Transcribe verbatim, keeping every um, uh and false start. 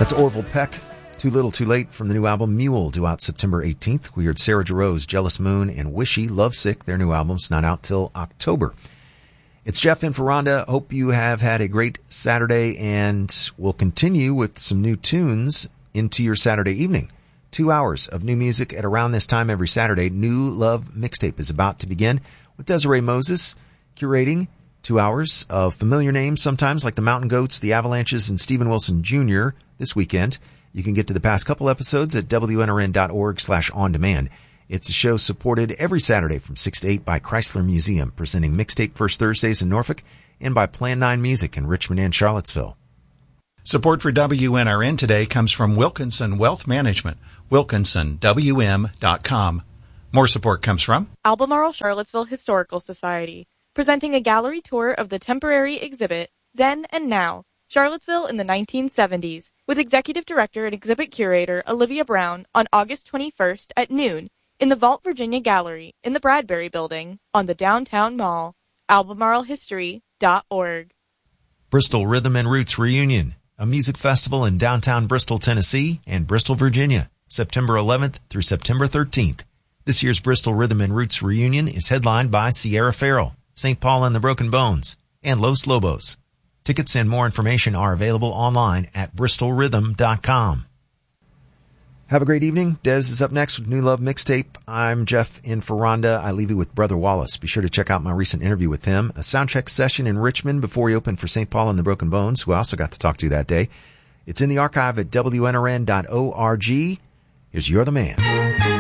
That's Orville Peck, Too Little Too Late from the new album Mule, due out September eighteenth. We heard Sarah Jarosz, Jealous Moon, and Wishy, Lovesick, their new albums, not out till October. It's Jeff in Ferranda. Hope you have had a great Saturday, and we'll continue with some new tunes into your Saturday evening. Two hours of new music at around this time every Saturday. New Love Mixtape is about to begin with Desiree Moses curating two hours of familiar names sometimes, like the Mountain Goats, the Avalanches, and Steven Wilson Junior this weekend. You can get to the past couple episodes at W N R N dot org slash on demand. It's a show supported every Saturday from six to eight by Chrysler Museum, presenting Mixtape First Thursdays in Norfolk, and by Plan nine Music in Richmond and Charlottesville. Support for W N R N today comes from Wilkinson Wealth Management, wilkinson w m dot com. More support comes from Albemarle Charlottesville Historical Society, presenting a gallery tour of the temporary exhibit, Then and Now, Charlottesville in the nineteen seventies, with Executive Director and Exhibit Curator Olivia Brown on August twenty-first at noon in the Vault Virginia Gallery in the Bradbury Building on the Downtown Mall, albemarle history dot org. Bristol Rhythm and Roots Reunion, a music festival in downtown Bristol, Tennessee and Bristol, Virginia, September eleventh through September thirteenth. This year's Bristol Rhythm and Roots Reunion is headlined by Sierra Farrell, Saint Paul and the Broken Bones, and Los Lobos. Tickets and more information are available online at bristol rhythm dot com. Have a great evening. Des is up next with New Love Mixtape. I'm Jeff in Ferranda. I leave you with Brother Wallace. Be sure to check out my recent interview with him, a soundcheck session in Richmond before he opened for Saint Paul and the Broken Bones, who I also got to talk to that day. It's in the archive at W N R N dot org. Here's You're the Man.